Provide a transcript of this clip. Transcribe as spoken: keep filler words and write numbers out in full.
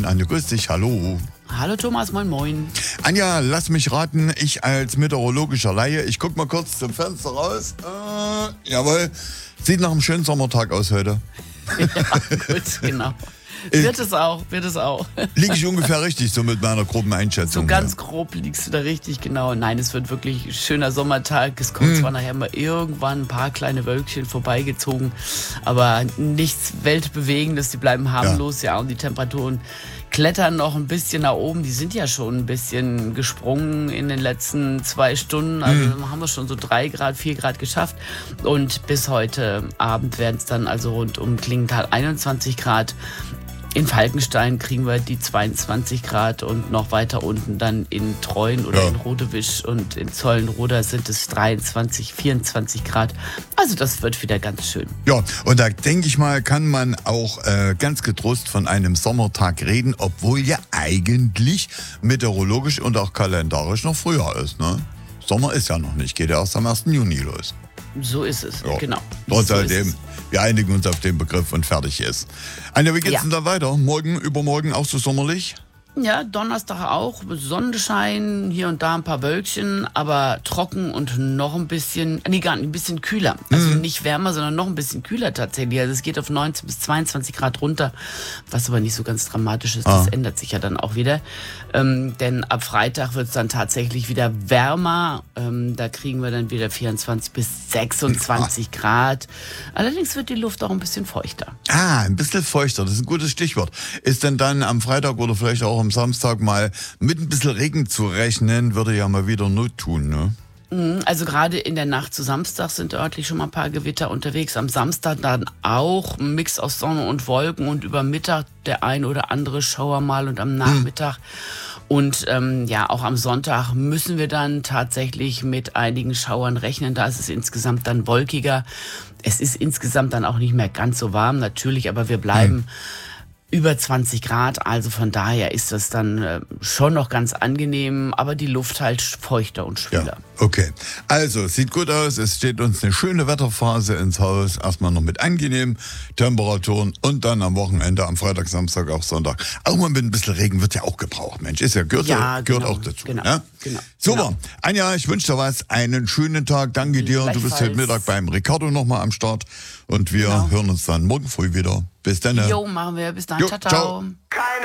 Berlin. Anja, grüß dich, hallo. Hallo Thomas, moin moin. Anja, lass mich raten, ich als meteorologischer Laie, ich guck mal kurz zum Fenster raus. Äh, jawohl, sieht nach einem schönen Sommertag aus heute. Ja, gut, genau. Wird es auch, wird es auch. Liege ich ungefähr richtig, so mit meiner groben Einschätzung? So ganz ja. grob liegst du da richtig, genau. Nein, es wird wirklich ein schöner Sommertag. Es kommt hm. zwar nachher mal irgendwann ein paar kleine Wölkchen vorbeigezogen, aber nichts Weltbewegendes, die bleiben harmlos, ja, ja und die Temperaturen klettern noch ein bisschen nach oben. Die sind ja schon ein bisschen gesprungen in den letzten zwei Stunden. Also mhm. haben wir schon so drei Grad, vier Grad geschafft. Und bis heute Abend werden es dann also rund um Klingenthal einundzwanzig Grad. In Falkenstein kriegen wir die zweiundzwanzig Grad und noch weiter unten dann in Treuen oder ja. in Rodewisch und in Zollenroda sind es dreiundzwanzig, vierundzwanzig Grad. Also das wird wieder ganz schön. Ja, und da denke ich mal, kann man auch äh, ganz getrost von einem Sommertag reden, obwohl ja eigentlich meteorologisch und auch kalendarisch noch früher ist, ne? Sommer ist ja noch nicht, geht ja erst am ersten Juni los. So ist es, ja. genau. Trotz so alledem, wir einigen uns auf den Begriff und fertig ist. Anja, wie geht's ja. denn da weiter? Morgen, übermorgen auch so sommerlich? Ja, Donnerstag auch, Sonnenschein, hier und da ein paar Wölkchen, aber trocken und noch ein bisschen, nee, gar nicht, ein bisschen kühler. Also mhm. nicht wärmer, sondern noch ein bisschen kühler tatsächlich. Also es geht auf neunzehn bis zweiundzwanzig Grad runter, was aber nicht so ganz dramatisch ist. Das ah. ändert sich ja dann auch wieder. Ähm, denn ab Freitag wird es dann tatsächlich wieder wärmer. Ähm, da kriegen wir dann wieder vierundzwanzig bis sechsundzwanzig ah. Grad. Allerdings wird die Luft auch ein bisschen feuchter. Ah, ein bisschen feuchter, das ist ein gutes Stichwort. Ist denn dann am Freitag oder vielleicht auch am Samstag mal mit ein bisschen Regen zu rechnen, würde ja mal wieder Not tun, ne? Also gerade in der Nacht zu Samstag sind örtlich schon mal ein paar Gewitter unterwegs. Am Samstag dann auch ein Mix aus Sonne und Wolken und über Mittag der ein oder andere Schauer mal und am Nachmittag. Hm. Und ähm, ja, auch am Sonntag müssen wir dann tatsächlich mit einigen Schauern rechnen. Da ist es insgesamt dann wolkiger. Es ist insgesamt dann auch nicht mehr ganz so warm, natürlich, aber wir bleiben hm. über zwanzig Grad, also von daher ist das dann äh, schon noch ganz angenehm, aber die Luft halt feuchter und schwüler. Ja, okay. Also, sieht gut aus, es steht uns eine schöne Wetterphase ins Haus, erstmal noch mit angenehmen Temperaturen und dann am Wochenende, am Freitag, Samstag, auch Sonntag. Auch mal mit ein bisschen Regen wird ja auch gebraucht, Mensch, ist ja, gehört, ja, gehört genau, auch dazu. Genau, ja? genau, Super, genau. Anja, ich wünsche dir was, einen schönen Tag, danke dir, du bist heute Mittag beim Ricardo nochmal am Start und wir genau. hören uns dann morgen früh wieder. Bis dann. Jo, machen wir, bis dann, jo, ciao, ciao. ciao.